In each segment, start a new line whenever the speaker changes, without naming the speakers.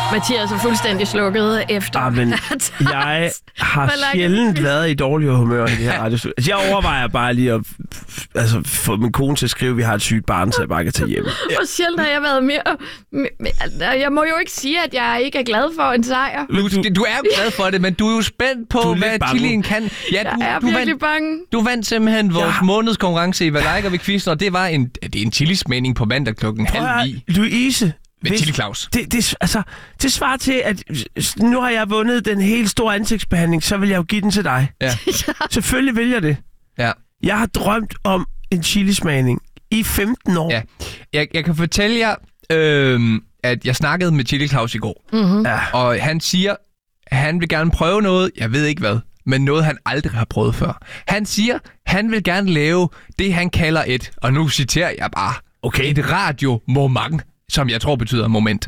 Mathias er fuldstændig slukket efter.
Men jeg har sjældent været i dårligere humør i det her radio. Altså, jeg overvejer bare lige at få min kone til at skrive, at vi har et sygt barn, så jeg bare kan tage hjem.
Hvor sjældent har jeg været mere... Jeg må jo ikke sige, at jeg ikke er glad for en sejr.
Du er glad for det, men du er jo spændt på, hvad chilien kan. Ja,
jeg er virkelig bange.
Du vandt simpelthen vores månedskonkurrence i Hvad liker vi quizzen, og det var en chilismagning på mandag 8:30.
Louise...
Med Chili Claus.
Det svarer til, at nu har jeg vundet den helt store ansigtsbehandling, så vil jeg jo give den til dig.
Ja.
Selvfølgelig vil jeg det.
Ja.
Jeg har drømt om en chilismagning i 15 år.
Ja. Jeg kan fortælle jer, at jeg snakkede med Chili Claus i går.
Mm-hmm.
Ja.
Og han siger, at han vil gerne prøve noget, jeg ved ikke hvad, men noget han aldrig har prøvet før. Han siger, han vil gerne lave det, han kalder og nu citerer jeg bare, et radiomoment, som jeg tror betyder moment,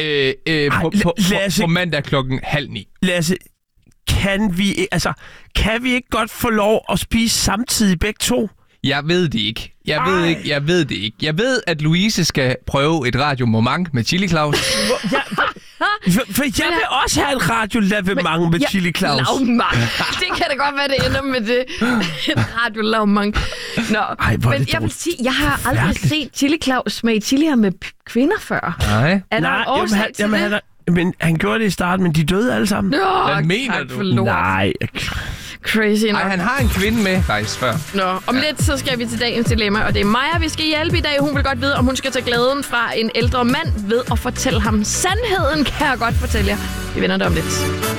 på mandag 8:30.
Lasse, kan vi ikke godt få lov at spise samtidig begge to?
Jeg ved det ikke. Jeg ved, at Louise skal prøve et radiomoment med Chili Claus.
For jeg vil også have et radiolavement med Chili Claus.
Det kan da godt være, det ender med det. Et radiolavement. Men jeg vil sige, jeg har aldrig set Chili Claus smage chilier med kvinder før.
Nej.
Er der en årsag til det?
Men han gjorde det i starten, men de døde alle sammen.
Hvad mener du?
Nej.
Crazy.
Nej, han har en kvinde med faktisk før.
Om lidt, så skal vi til dagens dilemma, og det er Maja, vi skal hjælpe i dag. Hun vil godt vide, om hun skal tage glæden fra en ældre mand ved at fortælle ham sandheden, kan jeg godt fortælle jer. Vi vender det om lidt.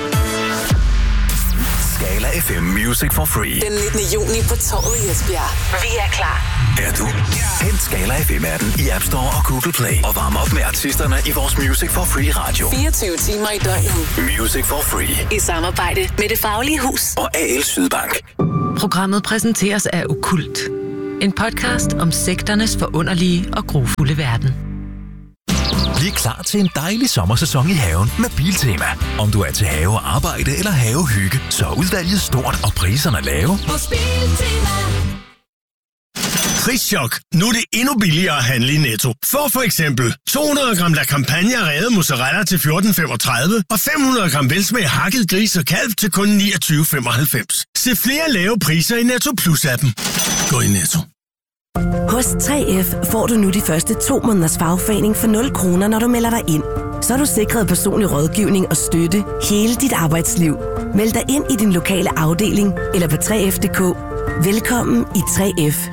Skala FM Music for Free.
Den 19. juni på Torvet i Esbjerg. Vi er klar.
Er du? Hent Skala FM-appen i App Store og Google Play. Og varm op med artisterne i vores Music for Free radio.
24 timer i døgnet.
Music for Free.
I samarbejde med Det Faglige Hus
og AL Sydbank.
Programmet præsenteres af Okkult. En podcast om sekternes forunderlige og grufulde verden.
Bliv klar til en dejlig sommersæson i haven med Biltema. Om du er til have og arbejde eller havehygge, så er udvalget stort og priserne lave.
hos Biltema.
Prischok. Nu er det endnu billigere at handle i Netto. For eksempel 200 gram La Campagna revet mozzarella til 14,35 og 500 gram velsmag hakket gris og kalv til kun 29,95. Se flere lave priser i Netto Plus-appen. Gå i Netto.
Hos 3F får du nu de første 2 måneders fagforening for 0 kroner, når du melder dig ind. Så er du sikret personlig rådgivning og støtte hele dit arbejdsliv. Meld dig ind i din lokale afdeling eller på 3F.dk. Velkommen i 3F.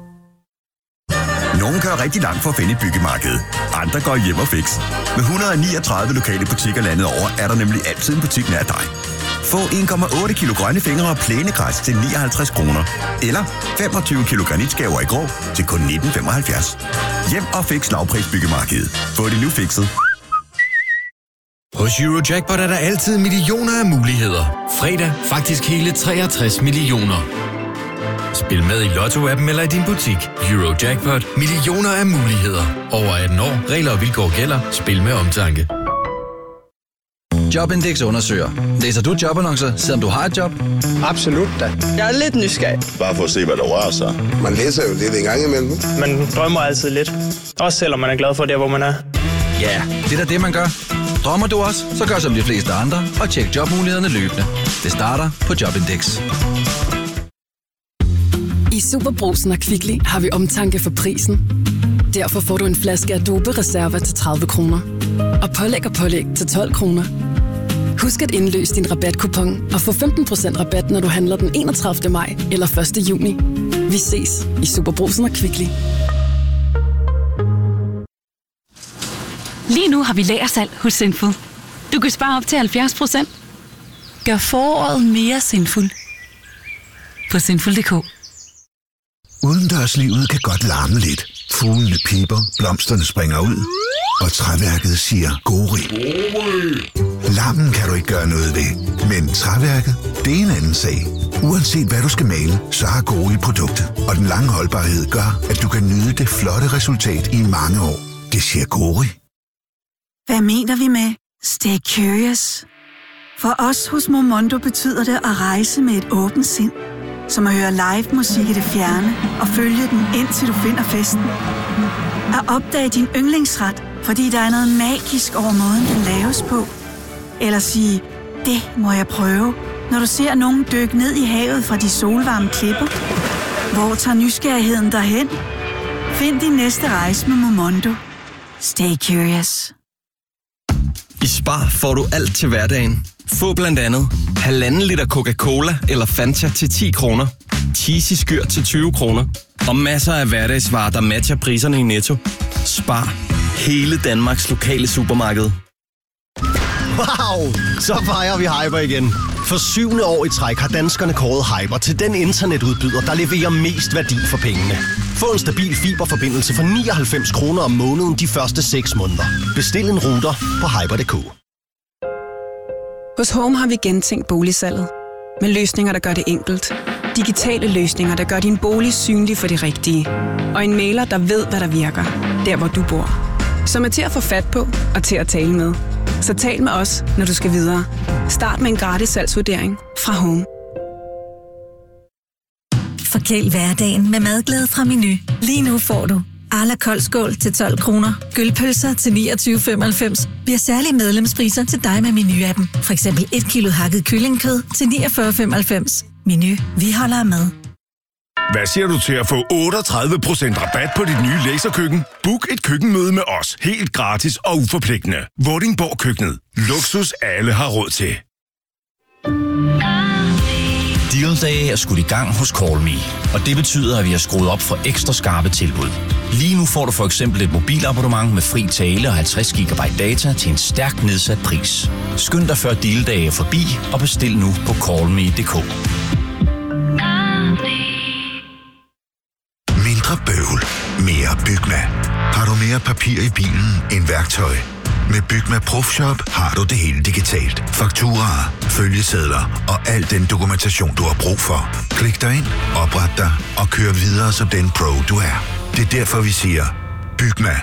Nogle kører rigtig langt for at finde et byggemarked. Andre går hjem og fix. Med 139 lokale butikker landet over, er der nemlig altid en butik nær dig. Få 1,8 kilo grønne fingre og plænegræs til 59 kroner. Eller 25 kilo granitskaver i grå til kun 19,75. Hjem og fix lavprisbyggemarkedet. Få det nu fikset.
Hos Eurojackpot er der altid millioner af muligheder. Fredag faktisk hele 63 millioner. Spil med i Lotto-appen eller i din butik. Eurojackpot. Millioner af muligheder. Over 18 år. Regler og vilkår gælder. Spil med omtanke.
Jobindex undersøger. Læser du jobannoncer, selvom du har et job?
Absolut da. Jeg er lidt nysgerrig.
Bare for at se, hvad der rører sig.
Man læser jo lidt en gang imellem.
Man drømmer altid lidt. Også selvom man er glad for det, hvor man er.
Ja, det er da det, man gør. Drømmer du også, så gør som de fleste andre og tjek jobmulighederne løbende. Det starter på Jobindex.
I SuperBrugsen og Kvickly har vi omtanke for prisen. Derfor får du en flaske Adobe Reserva til 30 kroner. Og pålæg til 12 kroner. Husk at indløse din rabatkupon og få 15% rabat, når du handler den 31. maj eller 1. juni. Vi ses i SuperBrugsen og Kvickly.
Lige nu har vi lagersalg hos Sinful. Du kan spare op til 70%. Gør foråret mere sinful på sinful.dk.
Udendørslivet kan godt larme lidt. Fuglene piper, blomsterne springer ud, og træværket siger gori. Larmen kan du ikke gøre noget ved, men træværket, det er en anden sag. Uanset hvad du skal male, så har Gori produktet, og den lange holdbarhed gør, at du kan nyde det flotte resultat i mange år. Det siger Gori.
Hvad mener vi med stay curious? For os hos Momondo betyder det at rejse med et åbent sind. Som at høre live musik i det fjerne og følge den, indtil du finder festen. At opdage din yndlingsret, Fordi der er noget magisk over måden, den laves på. Eller sige, det må jeg prøve, når du ser nogen dykke ned i havet fra de solvarme klipper. Hvor tager nysgerrigheden derhen? Find din næste rejse med Momondo. Stay curious.
I Spar får du alt til hverdagen. Få blandt andet 1,5 liter Coca-Cola eller Fanta til 10 kroner. Cheesy skyr til 20 kroner. Og masser af hverdagsvarer, der matcher priserne i Netto. Spar. Hele Danmarks lokale supermarked.
Wow! Så fejrer vi Hyper igen. For 7. år i træk har danskerne kåret Hyper til den internetudbyder, der leverer mest værdi for pengene. Få en stabil fiberforbindelse for 99 kroner om måneden de første 6 måneder. Bestil en router på hyper.dk.
Hos Home har vi gentænkt boligsalget. Med løsninger, der gør det enkelt. Digitale løsninger, der gør din bolig synlig for det rigtige. Og en mailer, der ved, hvad der virker. Der, hvor du bor. Som er til at få fat på og til at tale med. Så tal med os, når du skal videre. Start med en gratis salgsvurdering fra Home.
Forkæl hverdagen med madglæde fra Menu. Lige nu får du Arla koldskål til 12 kroner, gølpølser til 29,95. Vi har særlige medlemspriser til dig med Menu-appen. For eksempel 1 kilo hakket kyllingekød til 49,95. Menu. Vi holder af mad.
Hvad siger du til at få 38% rabat på dit nye laserkøkken? Book et køkkenmøde med os. Helt gratis og uforpligtende. Vordingborg Køkkenet. Luksus alle har råd til.
Deal-dage er skudt i gang hos Call Me, og det betyder, at vi har skruet op for ekstra skarpe tilbud. Lige nu får du for eksempel et mobilabonnement med fri tale og 50 GB data til en stærkt nedsat pris. Skynd dig før deal-dage er forbi og bestil nu på callme.dk.
Mindre bøvl, mere Bygma. Har du mere papir i bilen end værktøj? Med Bygma Profshop har du det hele digitalt. Fakturaer, følgesedler og al den dokumentation, du har brug for. Klik dig ind, opret dig og kør videre som den pro, du er. Det er derfor, vi siger, Bygma.